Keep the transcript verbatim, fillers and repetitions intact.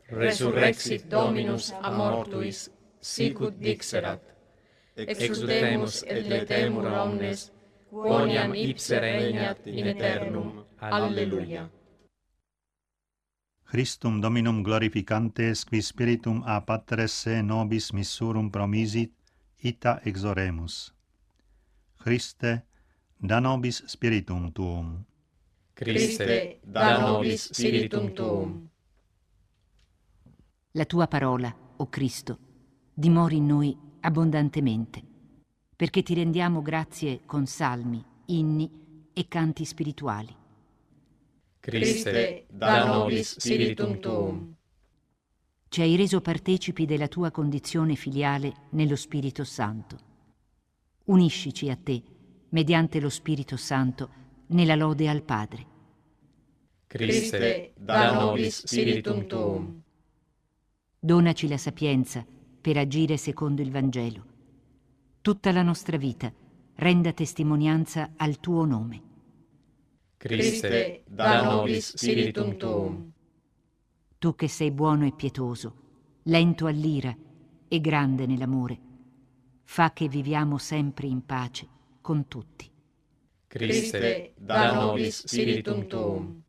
resurrexit Dominus a mortuis, sicut dixerat, exultemus et letemur omnes, quoniam ipse regnat in aeternum. Alleluia. Christum Dominum glorificantes, qui spiritum a Patres se nobis missurum promisit, ita exoremus. Christe, da nobis spiritum tuum. Christe, da nobis spiritum tuum. La tua parola, o Cristo, dimori in noi abbondantemente, perché ti rendiamo grazie con salmi, inni e canti spirituali. Christe, da nobis spiritum tuum. Ci hai reso partecipi della tua condizione filiale nello Spirito Santo. Uniscici a te, mediante lo Spirito Santo, nella lode al Padre. Christe, da nobis spiritum tuum. Donaci la sapienza per agire secondo il Vangelo. Tutta la nostra vita renda testimonianza al tuo nome. Christe, da nobis spiritum tuum. Tu che sei buono e pietoso, lento all'ira e grande nell'amore, fa che viviamo sempre in pace con tutti. Christe, da nobis spiritum tuum.